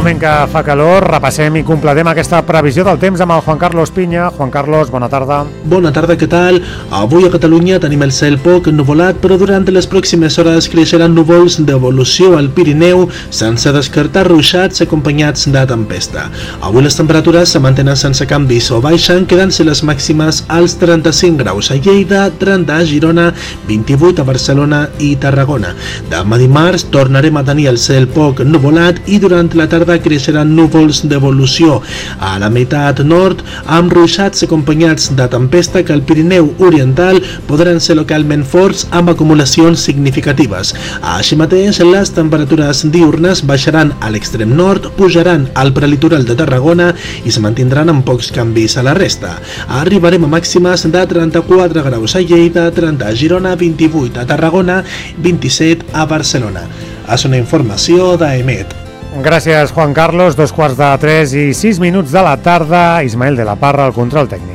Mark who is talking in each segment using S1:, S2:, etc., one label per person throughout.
S1: moment que fa calor, repassem i completem aquesta previsió del temps amb el Juan Carlos Piña. Juan Carlos, bona tarda.
S2: Bona tarda, què tal? Avui a Catalunya tenim el cel poc ennuvolat, però durant les pròximes hores creixeran núvols d'evolució al Pirineu, sense descartar ruixats acompanyats de tempesta. Avui les temperatures se mantenen sense canvis o baixen, quedant-se les màximes als 35 graus a Lleida, 30 a Girona, 28 a Barcelona i Tarragona. Demà dimarts tornarem a tenir el cel poc ennuvolat i durant la tarda creixeran núvols d'evolució a la meitat nord amb ruixats acompanyats de tempesta que al Pirineu Oriental podran ser localment forts amb acumulacions significatives. Així mateix, les temperatures diurnes baixaran a l'extrem nord, pujaran al prelitoral de Tarragona i se mantindran amb pocs canvis a la resta. Arribarem a màximes de 34 graus a Lleida, 30 a Girona, 28 a Tarragona, 27 a Barcelona. És una informació d'EMET.
S1: Gràcies, Juan Carlos. 2:45 i 6 minuts de la tarda. Ismael de la Parra, el control tècnic.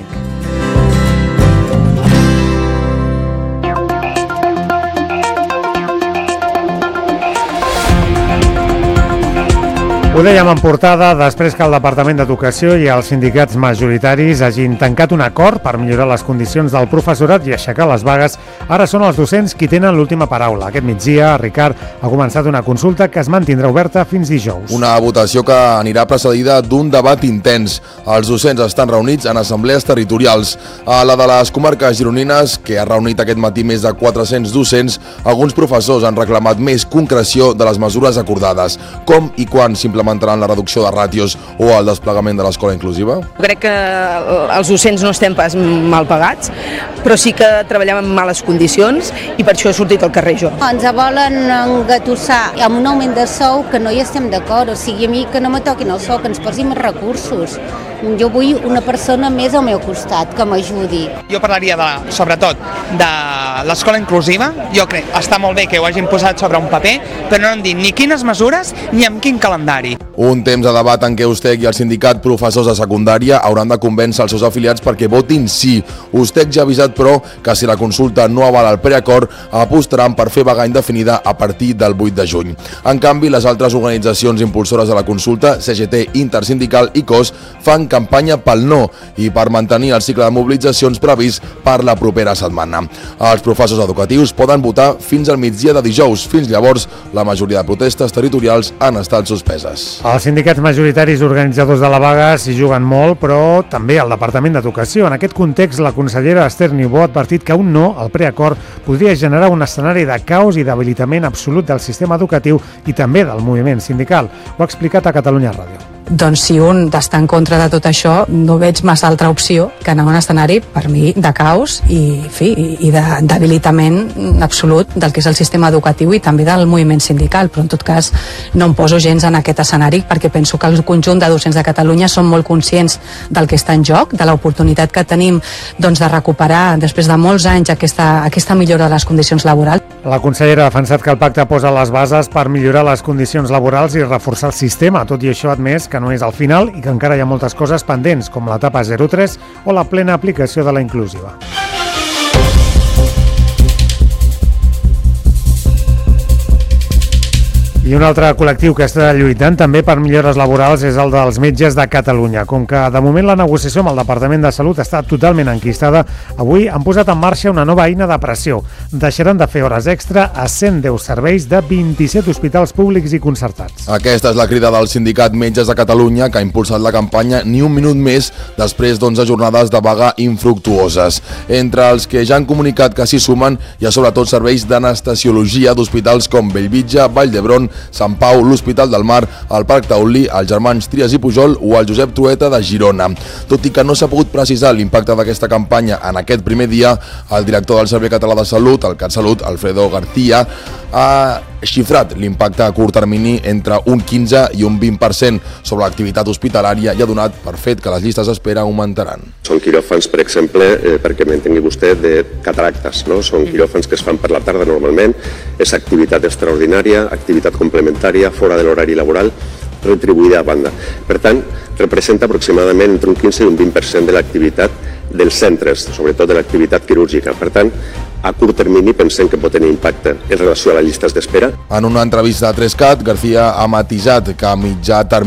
S1: Ho dèiem en portada després que el Departament d'Educació i els sindicats majoritaris hagin tancat un acord per millorar les condicions del professorat i aixecar les vagues. Ara són els docents qui tenen l'última paraula. Aquest migdia, Ricard, ha començat una consulta que es mantindrà oberta fins dijous.
S3: Una votació que anirà precedida d'un debat intens. Els docents estan reunits en assemblees territorials. A la de les comarques gironines, que ha reunit aquest matí més de 400 docents, alguns professors han reclamat més concreció de les mesures acordades. Com i quan s'implementaran la reducció de ràtios o el desplegament de l'escola inclusiva?
S4: Crec que els docents no estem pas mal pagats, però sí que treballem en males condicions i per això he sortit al carrer jo.
S5: Ens volen engatussar amb un augment de sou que no hi estem d'acord, o sigui, a mi que no me toquin el sou, que ens posin més recursos. Jo vull una persona més al meu costat que m'ajudi.
S6: Jo parlaria sobretot de l'escola inclusiva. Jo crec que està molt bé que ho hagin posat sobre un paper, però no han dit ni quines mesures ni amb quin calendari.
S3: Un temps de debat en què USTEC i el sindicat professors de secundària hauran de convèncer els seus afiliats perquè votin sí. USTEC ja ha avisat, però, que si la consulta no avala el preacord, apostaran per fer vaga indefinida a partir del 8 de juny. En canvi, les altres organitzacions impulsores de la consulta, CGT, Intersindical i COS, fan campanya pel no i per mantenir el cicle de mobilitzacions previst per la propera setmana. Els professors educatius poden votar fins al migdia de dijous. Fins llavors, la majoria de protestes territorials han estat suspeses.
S1: Els sindicats majoritaris organitzadors de la vaga s'hi juguen molt, però també el Departament d'Educació. En aquest context, la consellera Esther Niubó ha advertit que un no al preacord podria generar un escenari de caos i debilitament absolut del sistema educatiu i també del moviment sindical. Ho ha explicat a Catalunya Ràdio.
S7: Doncs si un està en contra de tot això, no veig massa altra opció que anar a un escenari, per mi, de caos i de debilitament absolut del que és el sistema educatiu i també del moviment sindical, però en tot cas no em poso gens en aquest escenari perquè penso que el conjunt de docents de Catalunya són molt conscients del que està en joc, de l'oportunitat que tenim doncs, de recuperar després de molts anys aquesta millora de les condicions laborals.
S1: La consellera ha defensat que el pacte posa les bases per millorar les condicions laborals i reforçar el sistema. Tot i això ha admès que no és al final i que encara hi ha moltes coses pendents, com l'etapa 03 o la plena aplicació de la inclusiva. I un altre col·lectiu que està lluitant també per millores laborals és el dels metges de Catalunya. Com que de moment la negociació amb el Departament de Salut està totalment enquistada, avui han posat en marxa una nova eina de pressió. Deixaran de fer hores extra a 110 serveis de 27 hospitals públics i concertats.
S3: Aquesta és la crida del sindicat Metges de Catalunya, que ha impulsat la campanya Ni un minut més després d'11 jornades de vaga infructuoses. Entre els que ja han comunicat que s'hi sumen hi ha sobretot serveis d'anestesiologia d'hospitals com Bellvitge, Vall d'Hebron, Sant Pau, l'Hospital del Mar, el Parc Taulí, els germans Trias i Pujol o el Josep Trueta de Girona. Tot i que no s'ha pogut precisar l'impacte d'aquesta campanya en aquest primer dia, el director del Servei Català de Salut, el CatSalut, Alfredo García, ha xifrat l'impacte a curt termini entre un 15 i un 20% sobre l'activitat hospitalària i ha donat per fet que les llistes d'espera augmentaran.
S8: Són quiròfans, per exemple, perquè m'entengui vostè, de cataractes, no? Són quiròfans que es fan per la tarda normalment, és activitat extraordinària, activitat complementària, fora de l'horari laboral, retribuïda a banda. Per tant, representa aproximadament entre un 15 i un 20% de l'activitat dels centres, sobretot de l'activitat quirúrgica. Per tant, a curt termini pensem que pot tenir impacte en relació a les llistes d'espera.
S3: En una entrevista a 3CAT, García ha matisat que a mitjà termini